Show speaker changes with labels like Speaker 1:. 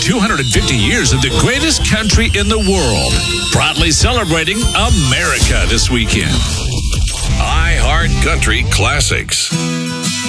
Speaker 1: 250 years of the greatest country in the world. Proudly celebrating America this weekend.
Speaker 2: iHeart Country Classics.